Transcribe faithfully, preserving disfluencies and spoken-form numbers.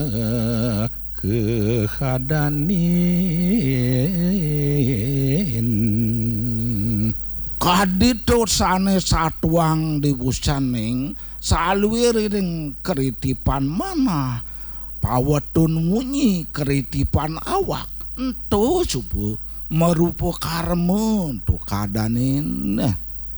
kehadanin kadito sane satuang dibusaning saluwiring keritipan mana pawetun munyi keritipan awak ento subuh merupa karmen tu kadanin